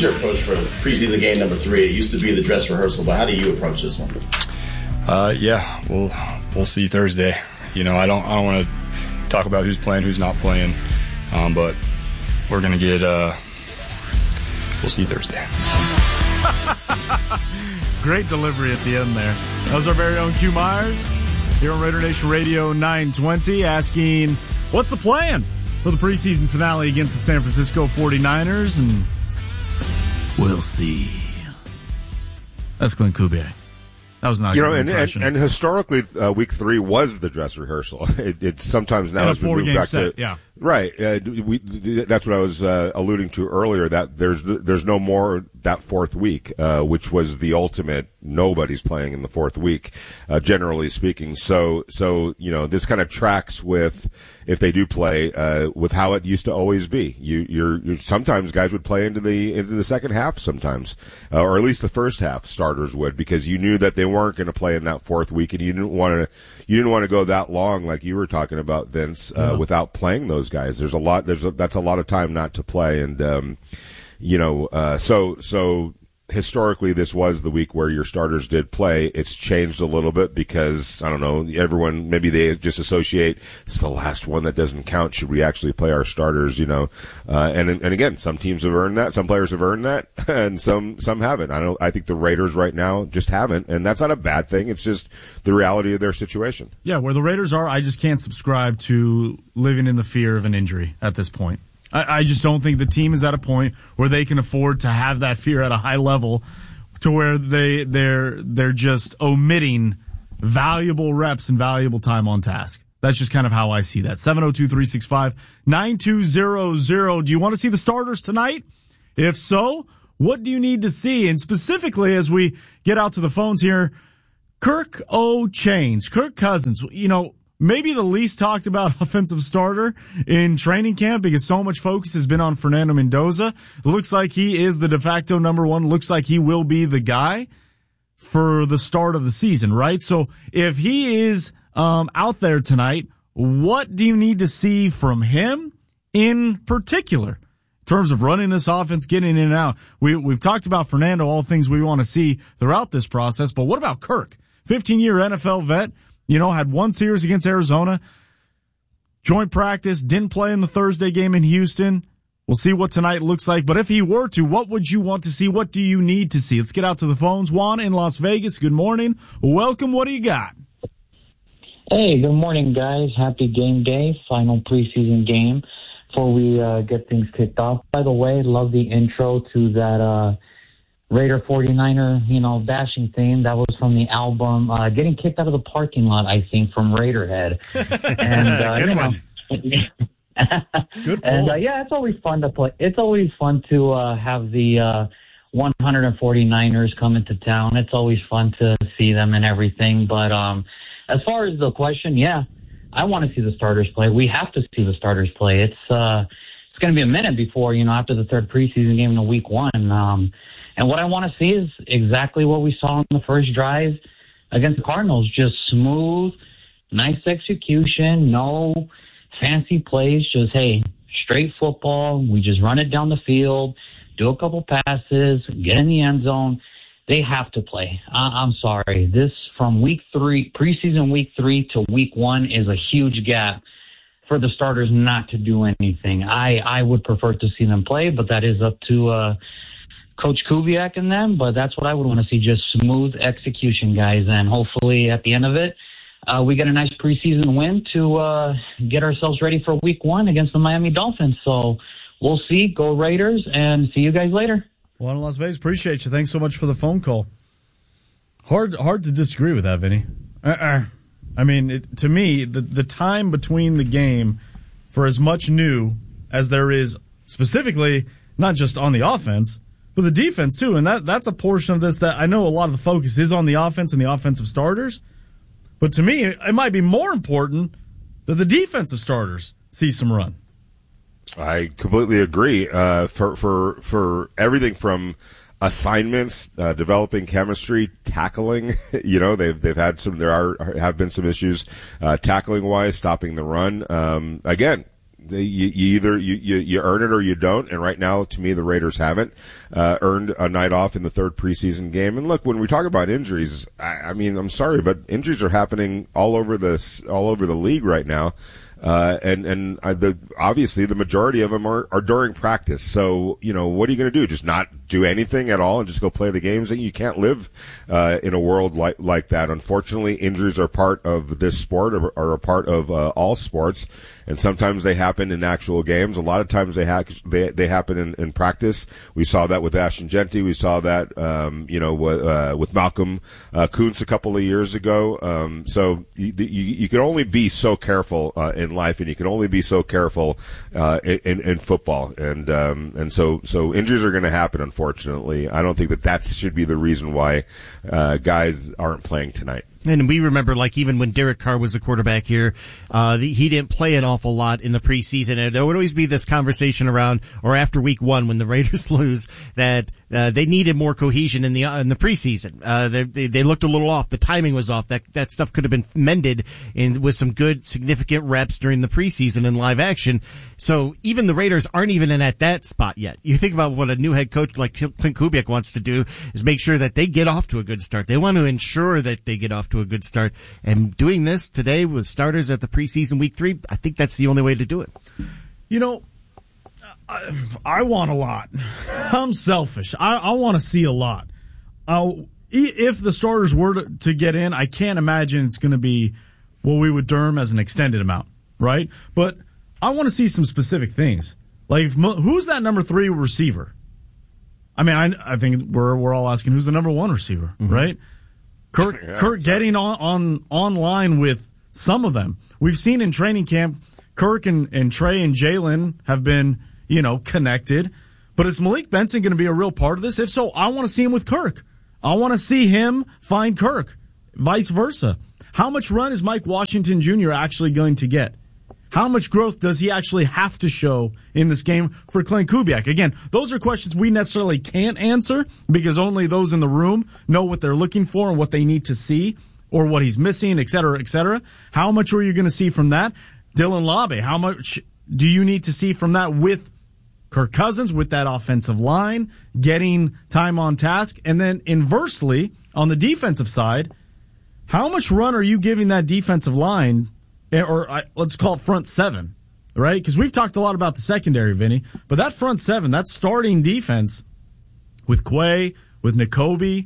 is your approach for preseason game number 3? It used to be the dress rehearsal, but how do you approach this one? Yeah, we'll see Thursday. I don't want to talk about who's playing, who's not playing, but we're gonna get. We'll see Thursday. Great delivery at the end there. That was our very own Q Myers here on Raider Nation Radio 920 asking, what's the plan for the preseason finale against the San Francisco 49ers? And we'll see. That's Glenn Kubiak. That was not a good impression. And historically, week 3 was the dress rehearsal. It sometimes now has been moved back set, to yeah. Right. That's what I was alluding to earlier. That there's no more that 4th week, which was the ultimate. Nobody's playing in the 4th week, generally speaking. So this kind of tracks with, if they do play, with how it used to always be. You're sometimes guys would play into the second half sometimes, or at least the first half starters would, because you knew that they weren't going to play in that 4th week, and you didn't want to go that long, like you were talking about, Vince, without playing those guys. That's a lot of time not to play, and so historically this was the week where your starters did play. It's changed a little bit because, I don't know, everyone, maybe they just associate it's the last one that doesn't count. Should we actually play our starters, and again, some teams have earned that, some players have earned that, and some haven't. I think the Raiders right now just haven't, and that's not a bad thing. It's just the reality of their situation. Yeah, where the Raiders are, I just can't subscribe to living in the fear of an injury at this point. I just don't think the team is at a point where they can afford to have that fear at a high level to where they're just omitting valuable reps and valuable time on task. That's just kind of how I see that. 702-365-9200. Do you want to see the starters tonight? If so, what do you need to see? And specifically, as we get out to the phones here, Kirk Cousins, maybe the least talked about offensive starter in training camp because so much focus has been on Fernando Mendoza. It looks like he is the de facto number 1. Looks like he will be the guy for the start of the season, right? So if he is out there tonight, what do you need to see from him in particular in terms of running this offense, getting in and out? We've talked about Fernando, all things we want to see throughout this process, but what about Kirk? 15-year NFL vet. Had 1 series against Arizona, joint practice, didn't play in the Thursday game in Houston. We'll see what tonight looks like. But if he were to, what would you want to see? What do you need to see? Let's get out to the phones. Juan in Las Vegas, good morning. Welcome. What do you got? Hey, good morning, guys. Happy game day, final preseason game before we get things kicked off. By the way, love the intro to that Raider 49er, bashing theme. That was from the album Getting Kicked Out of the Parking Lot, I think, from Raiderhead. And, Good one. Good pull. And, it's always fun to play. It's always fun to have the 149ers come into town. It's always fun to see them and everything. But as far as the question, I want to see the starters play. We have to see the starters play. It's going to be a minute before, after the 3rd preseason game in week 1. And what I want to see is exactly what we saw on the first drive against the Cardinals. Just smooth, nice execution, no fancy plays, just, hey, straight football. We just run it down the field, do a couple passes, get in the end zone. They have to play. I'm sorry. This from week 3, preseason week 3 to week 1 is a huge gap for the starters not to do anything. I would prefer to see them play, but that is up to Coach Kubiak and them, but that's what I would want to see, just smooth execution, guys, and hopefully at the end of it, we get a nice preseason win to get ourselves ready for week 1 against the Miami Dolphins. So we'll see. Go Raiders, and see you guys later. Well, in Las Vegas, appreciate you. Thanks so much for the phone call. Hard to disagree with that, Vinny. I mean, to me, the time between the game for as much new as there is specifically, not just on the offense, but the defense, too, and that's a portion of this that I know a lot of the focus is on the offense and the offensive starters. But to me, it might be more important that the defensive starters see some run. I completely agree. For everything from assignments, developing chemistry, tackling, they've had some, have been some issues, tackling wise, stopping the run. Again, You earn it or you don't. And right now, to me, the Raiders haven't earned a night off in the third preseason game. And look, when we talk about injuries, I mean, I'm sorry, but injuries are happening all over the league right now. Obviously the majority of them are during practice. So, what are you going to do? Just not do anything at all and just go play the games? You can't live, in a world like that. Unfortunately, injuries are part of this sport, are a part of, all sports. And sometimes they happen in actual games. A lot of times they happen in practice. We saw that with Ashton Genty. We saw that, with Malcolm Kuntz a couple of years ago. So you can only be so careful, in life, and you can only be so careful, in football. And so injuries are going to happen, unfortunately. I don't think that should be the reason why, guys aren't playing tonight. And we remember, like, even when Derek Carr was the quarterback here, he didn't play an awful lot in the preseason. And there would always be this conversation around, or after week one when the Raiders lose, that they needed more cohesion in the preseason. They looked a little off. The timing was off. That stuff could have been mended with some good, significant reps during the preseason in live action. So even the Raiders aren't even at that spot yet. You think about what a new head coach like Clint Kubiak wants to do is make sure that they get off to a good start. They want to ensure that they get off to a good start. And doing this today with starters at the preseason week 3, I think that's the only way to do it. I want a lot. I'm selfish. I want to see a lot. If the starters were to get in, I can't imagine it's going to be what we would term as an extended amount, right? But I want to see some specific things. Like, who's that number 3 receiver? I mean, I think we're all asking who's the number 1 receiver, right? Kirk getting online with some of them. We've seen in training camp, Kirk and Trey and Jalen have been, connected. But is Malik Benson going to be a real part of this? If so, I want to see him with Kirk. I want to see him find Kirk, vice versa. How much run is Mike Washington Jr. actually going to get? How much growth does he actually have to show in this game for Clint Kubiak? Again, those are questions we necessarily can't answer because only those in the room know what they're looking for and what they need to see or what he's missing, et cetera, et cetera. How much are you going to see from that? Dylan Labe, how much do you need to see from that with Kirk Cousins, with that offensive line, getting time on task? And then inversely, on the defensive side, how much run are you giving that defensive line, or let's call it front 7, right? Because we've talked a lot about the secondary, Vinny, but that front 7, that starting defense with Quay, with Nakobe,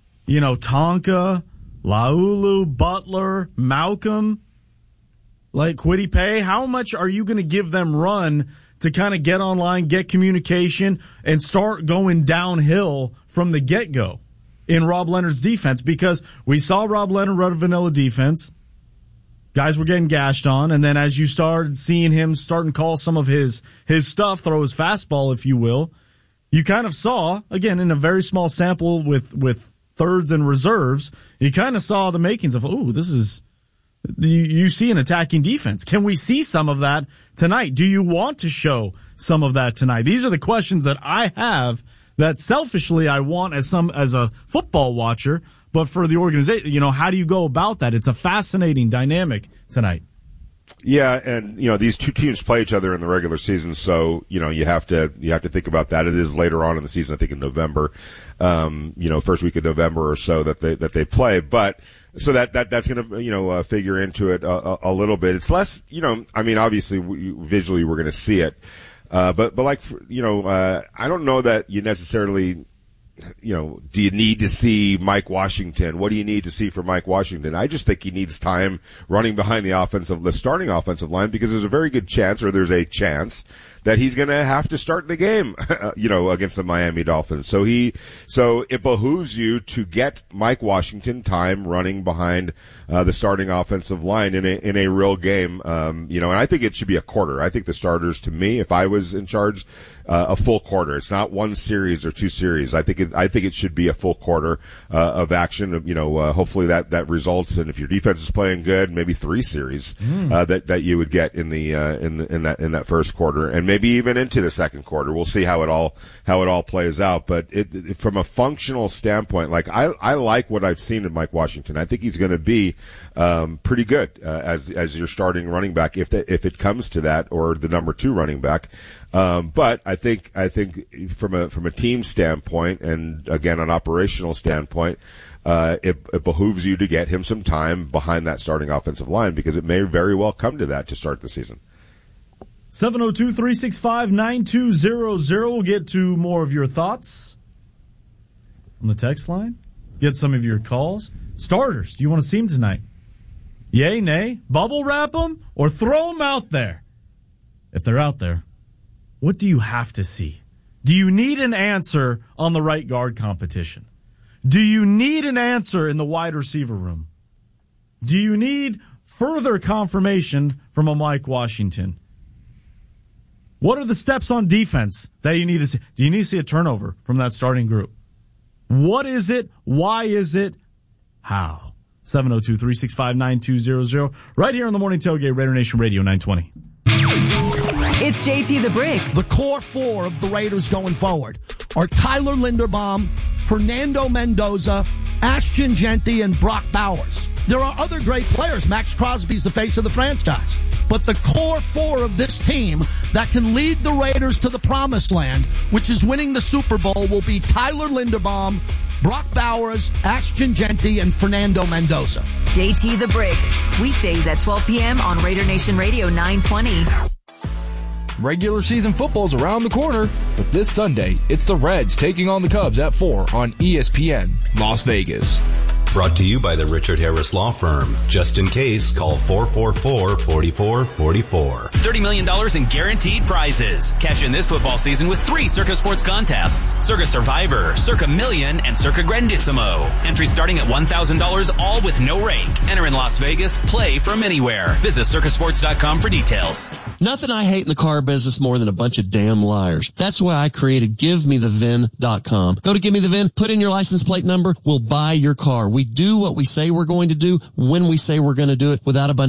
Tonka, Laulu, Butler, Malcolm, like Kwity Paye, how much are you going to give them run to kind of get online, get communication, and start going downhill from the get-go in Rob Leonard's defense? Because we saw Rob Leonard run a vanilla defense. Guys were getting gashed on, and then as you started seeing him starting to call some of his stuff, throw his fastball, if you will, you kind of saw, again, in a very small sample with thirds and reserves, you kind of saw the makings of, this is, you see an attacking defense. Can we see some of that tonight? Do you want to show some of that tonight? These are the questions that I have that selfishly I want as a football watcher. But for the organization, how do you go about that? It's a fascinating dynamic tonight. Yeah, and these two teams play each other in the regular season, so you have to think about that. It is later on in the season, I think in November, first week of November or so that they play. But so that's going to figure into it a little bit. It's less, obviously visually we're going to see it, but like I don't know that you necessarily. Do you need to see Mike Washington? What do you need to see for Mike Washington? I just think he needs time running behind the starting offensive line, because there's a very good chance, or there's a chance, that he's going to have to start the game, against the Miami Dolphins. So it behooves you to get Mike Washington time running behind the starting offensive line in a real game. And I think it should be a quarter. I think the starters, to me, if I was in charge, a full quarter. It's not one series or two series. I think it should be a full quarter of action. Hopefully that results in, if your defense is playing good, maybe 3 series that you would get in that first quarter, and maybe even into the second quarter. We'll see how it all plays out. But from a functional standpoint, like I like what I've seen in Mike Washington. I think he's going to be pretty good as your starting running back if it comes to that, or the number 2 running back. But I think from a team standpoint, and again an operational standpoint, it behooves you to get him some time behind that starting offensive line, because it may very well come to that to start the season. 702-365-9200. We'll get to more of your thoughts on the text line. Get some of your calls. Starters, do you want to see them tonight? Yay, nay? Bubble wrap them or throw them out there? If they're out there, what do you have to see? Do you need an answer on the right guard competition? Do you need an answer in the wide receiver room? Do you need further confirmation from a Mike Washington? What are the steps on defense that you need to see? Do you need to see a turnover from that starting group? What is it? Why is it? How? 702-365-9200. Right here on the Morning Tailgate, Raider Nation Radio 920. It's JT the Brick. The core 4 of the Raiders going forward are Tyler Linderbaum, Fernando Mendoza, Ashton Genty, and Brock Bowers. There are other great players. Max Crosby's the face of the franchise. But the core 4 of this team that can lead the Raiders to the promised land, which is winning the Super Bowl, will be Tyler Linderbaum, Brock Bowers, Ashton Genty, and Fernando Mendoza. JT the Brick. Weekdays at 12 p.m. on Raider Nation Radio 920. Regular season football's around the corner, but this Sunday, it's the Reds taking on the Cubs at 4 on ESPN Las Vegas. Brought to you by the Richard Harris Law Firm. Just in case, call 444-4444. $30 million in guaranteed prizes. Cash in this football season with 3 Circa Sports contests. Circa Survivor, Circa Million, and Circa Grandissimo. Entry starting at $1,000, all with no rake. Enter in Las Vegas. Play from anywhere. Visit circasports.com for details. Nothing I hate in the car business more than a bunch of damn liars. That's why I created GiveMeTheVin.com. Go to Give Me the VIN, put in your license plate number, we'll buy your car. We do what we say we're going to do when we say we're going to do it, without a bunch